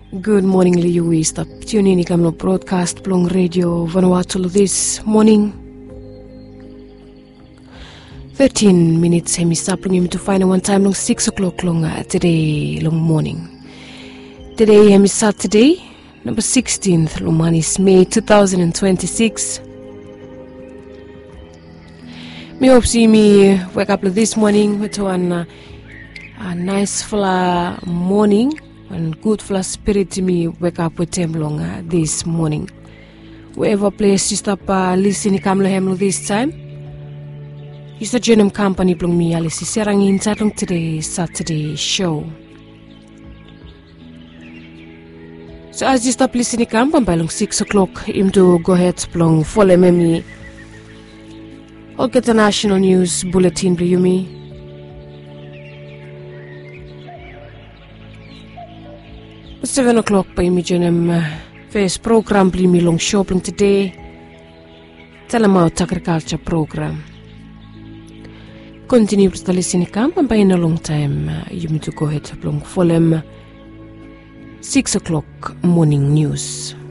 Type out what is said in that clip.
Good morning, Liu. Stop tuning in to broadcast Plong Radio Vanuatu this morning. 13 minutes hemi saplung to find one time long 6 o'clock long today long morning. Today hemi Saturday, number 16th long is May 2026. Me hope see me wake up this morning with a nice full morning. And good for spirit to me wake up with them long this morning. Wherever place you stop listening to this time. You start joining company plong me Alice serang inside long today Saturday show. So as you stop listening company by long 6 o'clock him to go ahead plong follow me. I'll get the national news bulletin for you me. At 7 o'clock by me join first program bli me long shopping today. Tell them about agriculture program. Continue to listen to camp and by in a long time you need to go ahead long follow 6 o'clock morning news.